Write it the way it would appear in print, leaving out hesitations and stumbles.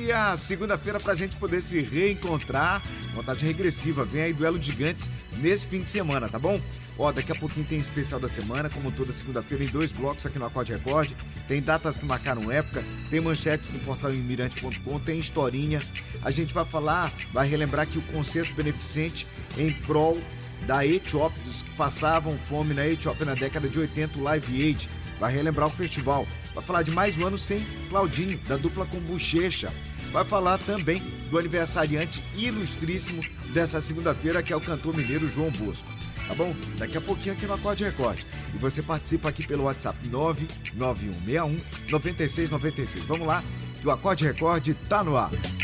dia, segunda-feira pra gente poder se reencontrar. Contagem regressiva, vem aí Duelo de Gigantes nesse fim de semana, tá bom? Ó, daqui a pouquinho tem especial da semana, como toda segunda-feira, em 2 blocos aqui no Acorde Record. Tem datas que marcaram época, tem manchetes do portal Mirante.com, tem historinha. A gente vai falar, vai relembrar que o concerto beneficente em prol da Etiópia, dos que passavam fome na Etiópia na década de 80, o Live Aid. Vai relembrar o festival. Vai falar de mais um ano sem Claudinho, da dupla com Bochecha. Vai falar também do aniversariante ilustríssimo dessa segunda-feira, que é o cantor mineiro João Bosco. Tá bom? Daqui a pouquinho aqui no Acorde Record. E você participa aqui pelo WhatsApp 99161-9696. Vamos lá, que o Acorde Record tá no ar.